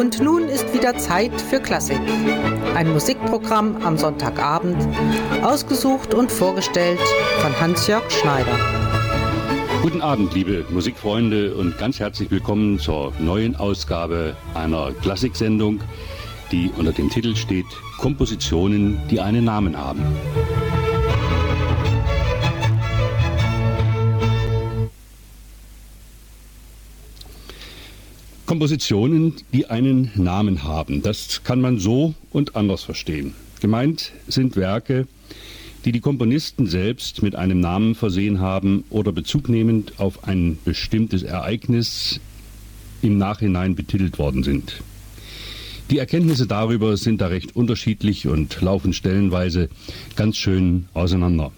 Und nun ist wieder Zeit für Klassik. Ein Musikprogramm am Sonntagabend, ausgesucht und vorgestellt von Hans-Jörg Schneider. Guten Abend, liebe Musikfreunde, und ganz herzlich willkommen zur neuen Ausgabe einer Klassiksendung, die unter dem Titel steht Kompositionen, die einen Namen haben. Kompositionen, die einen Namen haben. Das kann man so und anders verstehen. Gemeint sind Werke, die die Komponisten selbst mit einem Namen versehen haben oder bezugnehmend auf ein bestimmtes Ereignis im Nachhinein betitelt worden sind. Die Erkenntnisse darüber sind da recht unterschiedlich und laufen stellenweise ganz schön auseinander.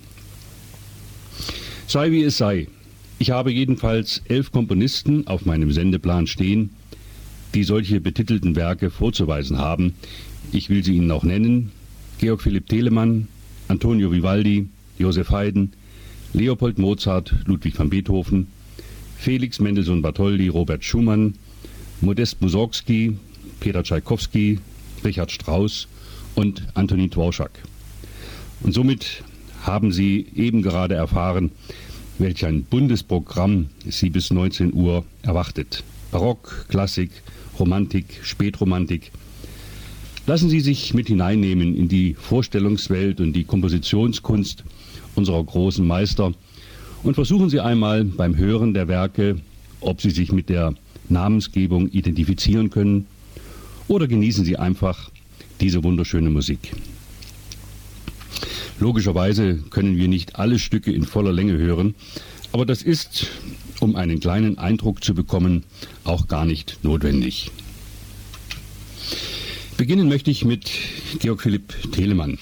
Sei wie es sei, ich habe jedenfalls 11 Komponisten auf meinem Sendeplan stehen, die solche betitelten Werke vorzuweisen haben. Ich will sie Ihnen auch nennen: Georg Philipp Telemann, Antonio Vivaldi, Joseph Haydn, Leopold Mozart, Ludwig van Beethoven, Felix Mendelssohn Bartholdy, Robert Schumann, Modest Mussorgsky, Peter Tschaikowski, Richard Strauss und Antonin Dvorak. Und somit haben Sie eben gerade erfahren, welch ein buntes Programm Sie bis 19 Uhr erwartet. Barock, Klassik, Romantik, Spätromantik. Lassen Sie sich mit hineinnehmen in die Vorstellungswelt und die Kompositionskunst unserer großen Meister und versuchen Sie einmal beim Hören der Werke, ob Sie sich mit der Namensgebung identifizieren können, oder genießen Sie einfach diese wunderschöne Musik. Logischerweise können wir nicht alle Stücke in voller Länge hören, aber das ist, um einen kleinen Eindruck zu bekommen, auch gar nicht notwendig. Beginnen möchte ich mit Georg Philipp Telemann.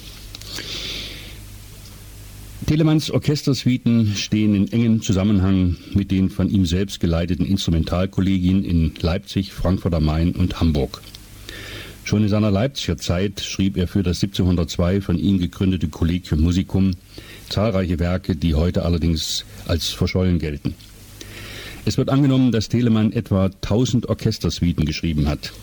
Telemanns Orchestersuiten stehen in engem Zusammenhang mit den von ihm selbst geleiteten Instrumentalkollegien in Leipzig, Frankfurt am Main und Hamburg. Schon in seiner Leipziger Zeit schrieb er für das 1702 von ihm gegründete Collegium Musicum zahlreiche Werke, die heute allerdings als verschollen gelten. Es wird angenommen, dass Telemann etwa 1000 Orchestersuiten geschrieben hat.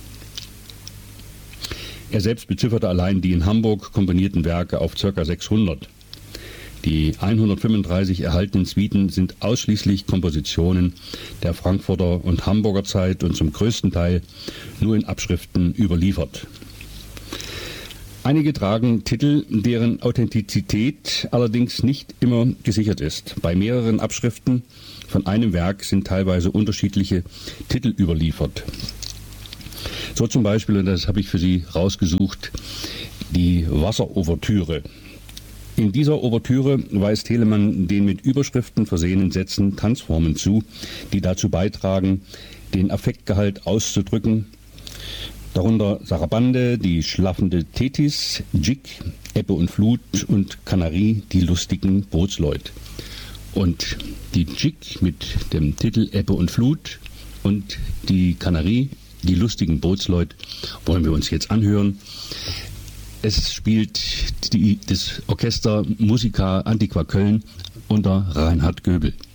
Er selbst bezifferte allein die in Hamburg komponierten Werke auf ca. 600. Die 135 erhaltenen Suiten sind ausschließlich Kompositionen der Frankfurter und Hamburger Zeit und zum größten Teil nur in Abschriften überliefert. Einige tragen Titel, deren Authentizität allerdings nicht immer gesichert ist. Bei mehreren Abschriften von einem Werk sind teilweise unterschiedliche Titel überliefert. So zum Beispiel, und das habe ich für Sie rausgesucht, die Wasserouvertüre. In dieser Ouvertüre weist Telemann den mit Überschriften versehenen Sätzen Tanzformen zu, die dazu beitragen, den Affektgehalt auszudrücken. Darunter Sarabande, die schlaffende Thetis, Jig, Ebbe und Flut und Kanarie, die lustigen Bootsleut. Und die Jig mit dem Titel Ebbe und Flut und die Kanarie, die lustigen Bootsleut, wollen wir uns jetzt anhören. Es spielt das Orchester Musica Antiqua Köln unter Reinhard Göbel.